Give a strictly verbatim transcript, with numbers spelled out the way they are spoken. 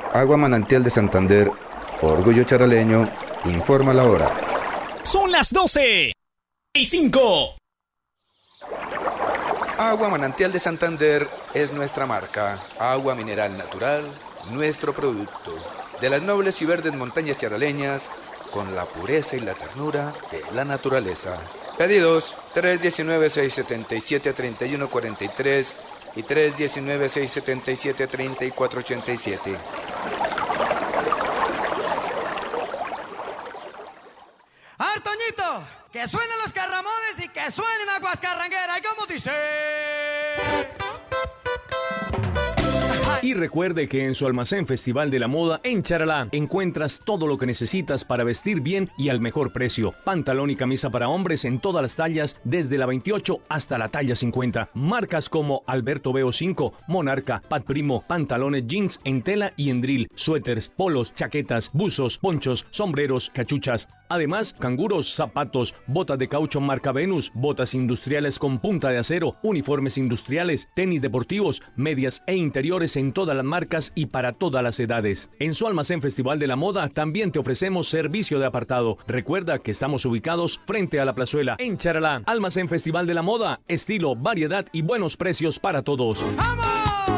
Agua Manantial de Santander, orgullo charaleño, informa la hora. Son las doce y cinco. Agua Manantial de Santander es nuestra marca. Agua mineral natural, nuestro producto. De las nobles y verdes montañas charaleñas, con la pureza y la ternura de la naturaleza. Pedidos tres uno nueve, seis siete siete, tres uno cuatro tres y tres uno nueve, seis siete siete, tres cuatro ocho siete. Artoñito, que suenen los carramones y que suenen aguas carrangueras. ¿Y cómo dice? Y recuerde que en su almacén Festival de la Moda en Charalá encuentras todo lo que necesitas para vestir bien y al mejor precio. Pantalón y camisa para hombres en todas las tallas, desde la veintiocho hasta la talla cincuenta. Marcas como Alberto Veo cinco, Monarca, Pat Primo, pantalones jeans en tela y en drill, suéteres, polos, chaquetas, buzos, ponchos, sombreros, cachuchas. Además, canguros, zapatos, botas de caucho marca Venus, botas industriales con punta de acero, uniformes industriales, tenis deportivos, medias e interiores en todas las marcas y para todas las edades. En su almacén Festival de la Moda también te ofrecemos servicio de apartado. Recuerda que estamos ubicados frente a la plazuela en Charalá. Almacén Festival de la Moda, estilo, variedad y buenos precios para todos. ¡Vamos!